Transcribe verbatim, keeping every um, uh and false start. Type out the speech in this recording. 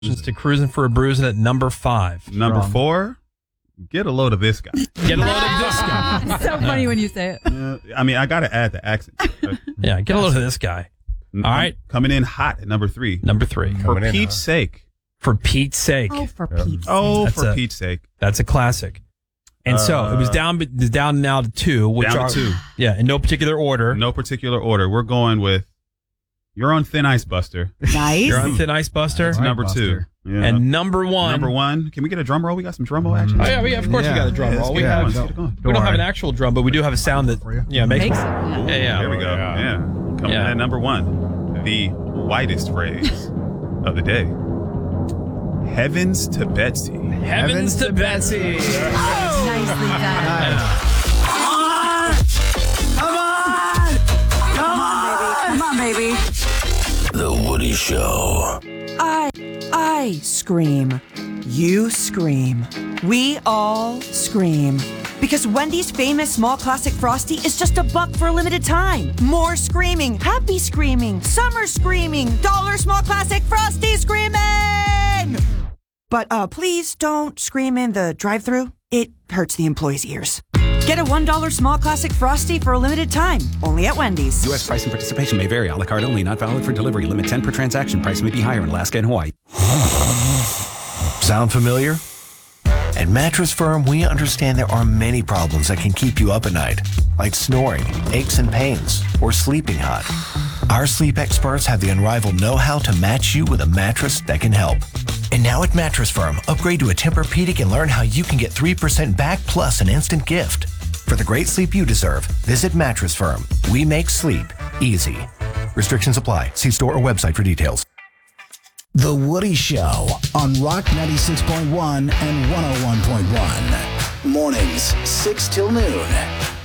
To Cruising for a Bruising at number five. Number Wrong. four, get a load of this guy. Get a load of this guy. It's so funny when you say it. Uh, I mean, I got to add the accent. Yeah, get a load of this guy. All right. Coming in hot at number three. Number three. For Pete's sake. For Pete's sake. Oh, for Pete's sake. Oh, That's for a- Pete's sake. That's a classic. And so it was down it's down now to two. Which Down to are, two. Yeah, in no particular order. No particular order. We're going with You're on Thin Ice, Buster. Nice. You're on Thin Ice, Buster. That's number two. Yeah. And number one. Number one. Can we get a drum roll? We got some drum roll action. Oh, yeah, we, of course Yeah. we got a drum Yeah, let's roll. get We, it have, going. Let's get it going. we don't have an actual drum, but we do have a sound that yeah makes, Makes it. yeah, yeah. There we go. Yeah. Coming Yeah. in at number one, the whitest phrase of the day. Heavens to Betsy. Heavens to Betsy. Nicely done. Come on, baby. The Woody Show. I, I scream. You scream. We all scream. Because Wendy's famous small classic Frosty is just a buck for a limited time. More screaming, happy screaming, summer screaming, dollar small classic Frosty screaming! But uh, please don't scream in the drive-thru. It hurts the employees' ears. Get a one dollar small classic Frosty for a limited time, only at Wendy's. U S price and participation may vary. A la carte only. Not valid for delivery. Limit ten per transaction. Price may be higher in Alaska and Hawaii. Sound familiar? At Mattress Firm, we understand there are many problems that can keep you up at night, like snoring, aches and pains, or sleeping hot. Our sleep experts have the unrivaled know-how to match you with a mattress that can help. And now at Mattress Firm, upgrade to a Tempur-Pedic and learn how you can get three percent back plus an instant gift. For the great sleep you deserve, visit Mattress Firm. We make sleep easy. Restrictions apply. See store or website for details. The Woody Show on Rock ninety-six point one and one oh one point one. Mornings, six till noon.